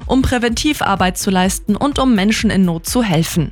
um Präventivarbeit zu leisten und um Menschen in Not zu helfen.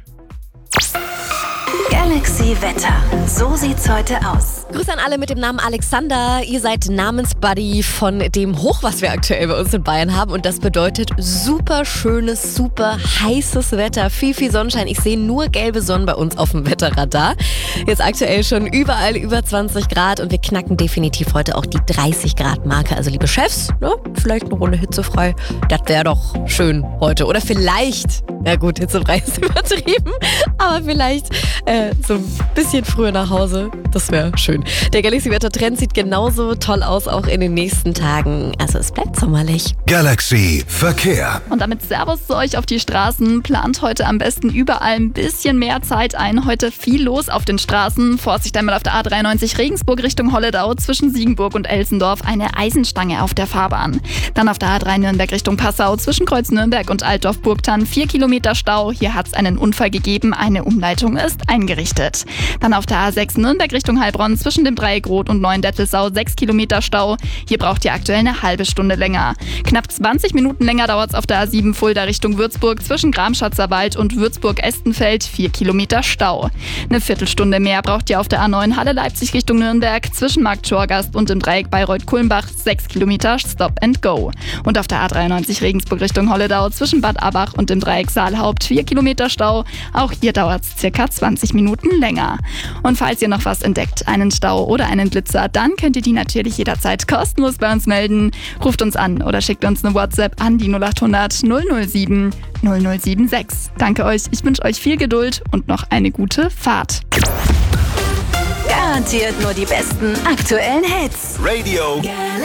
Galaxy Wetter. So sieht's heute aus. Grüße an alle mit dem Namen Alexander. Ihr seid Namensbuddy von dem Hoch, was wir aktuell bei uns in Bayern haben. Und das bedeutet super schönes, super heißes Wetter. Viel Sonnenschein. Ich sehe nur gelbe Sonnen bei uns auf dem Wetterradar. Jetzt aktuell schon überall über 20 Grad. Und wir knacken definitiv heute auch die 30 Grad Marke. Also liebe Chefs, ne, vielleicht eine Runde hitzefrei. Das wäre doch schön heute. Oder vielleicht, ja gut, hitzefrei ist übertrieben. Aber vielleicht so ein bisschen früher nach Hause. Das wäre schön. Der Galaxy-Wetter-Trend sieht genauso toll aus, auch in den nächsten Tagen. Also es bleibt sommerlich. Galaxy Verkehr. Und damit Servus zu euch auf die Straßen. Plant heute am besten überall ein bisschen mehr Zeit ein. Heute viel los auf den Straßen. Vorsicht einmal auf der A93 Regensburg Richtung Holledau zwischen Siegenburg und Elsendorf eine Eisenstange auf der Fahrbahn. Dann auf der A3 Nürnberg Richtung Passau zwischen Kreuz Nürnberg und Altdorf-Burgthann 4 Kilometer Stau. Hier hat es einen Unfall gegeben. Eine Umleitung ist eingerichtet. Dann auf der A6 Nürnberg Richtung Heilbronn zwischen dem Dreieck Rot und Neuendettelsau 6 Kilometer Stau. Hier braucht ihr aktuell eine halbe Stunde länger. Knapp 20 Minuten länger dauert es auf der A7 Fulda Richtung Würzburg zwischen Gramschatzer Wald und Würzburg-Estenfeld 4 Kilometer Stau. Eine Viertelstunde mehr braucht ihr auf der A9 Halle Leipzig Richtung Nürnberg zwischen Markt Schorgast und dem Dreieck Bayreuth-Kulmbach 6 Kilometer Stop and Go. Und auf der A93 Regensburg Richtung Holledau zwischen Bad Abach und dem Dreieck Saalhaupt 4 Kilometer Stau. Auch hier dauert es circa 20 Minuten länger. Und falls ihr noch was entdeckt, einen Stau oder einen Blitzer, dann könnt ihr die natürlich jederzeit kostenlos bei uns melden. Ruft uns an oder schickt uns eine WhatsApp an die 0800 007 0076. Danke euch, ich wünsche euch viel Geduld und noch eine gute Fahrt. Garantiert nur die besten aktuellen Hits. Radio